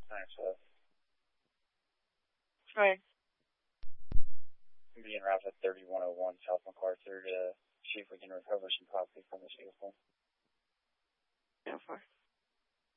Thanks, Liv. Right. I'm being route at 3101 South MacArthur to see if we can recover some property from this vehicle. Go for it.